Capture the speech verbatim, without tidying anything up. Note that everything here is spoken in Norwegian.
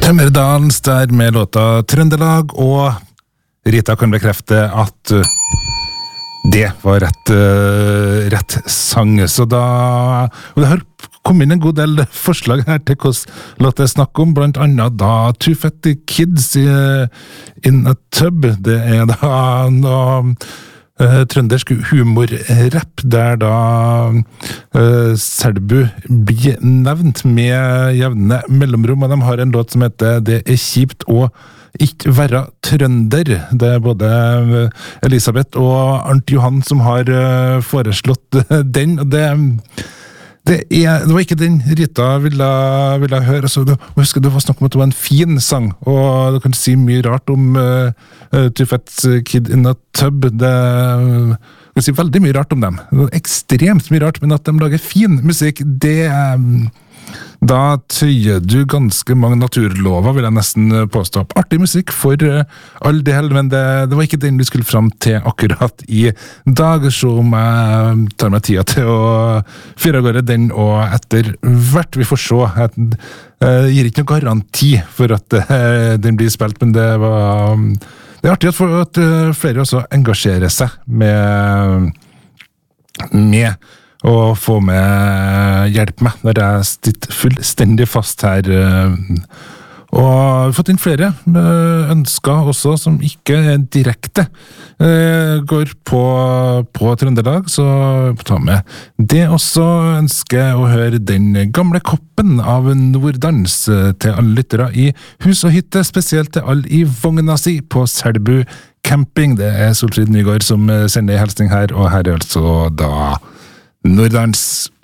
Tømmerdalens der med låta Trøndelag, og Rita kan bekrefte at det var rett, uh, rett sang. Så da, og det har kommet inn en god del forslag her til hvordan låt det snakker om, blant annet da Two Fat Kids i, in a Tub. Det er da noe uh, trøndersk humorrapp, der da uh, Selbu blir nevnt med jevne mellomrom, og de har en låt som heter Det er kjipt å ikke være trønder. Det er både Elisabeth og Arnt Johan som har foreslått den, og det, det, er, det var ikke den Rita ville, ville høre. Så du, husker du var snakk om at det var en fin sang, og du kan si mye rart om uh, Two Fat Kid in a Tub. Det, du kan si veldig mye rart om dem. Ekstremt mye rart, men at de lager fin musikk, det er da tøyer du ganske mange naturlover, vil jeg nesten påstå. Artig musikk for all del, men det, det var ikke den du skulle fram til akkurat i dag. Så om jeg tar meg tida til å fyre av gårde den, og etter hvert vi får se. Jeg, jeg gir ikke noen garanti for at uh, den blir spilt, men det var det er artig at, for, at uh, flere også engasjerer seg med med og få med hjelp meg når jeg sitter fullstendig fast her. Og jeg har fått inn flere ønsker også som ikke er direkte går på, på Trøndelag, så ta med det også. Ønsker å høre Den gamle koppen av Norddans til alle lyttere i hus og hytte, spesielt til alle i vogna si på Selbu camping. Det er Solfrid Nygaard som sender hilsning her, og her er altså da Norddans.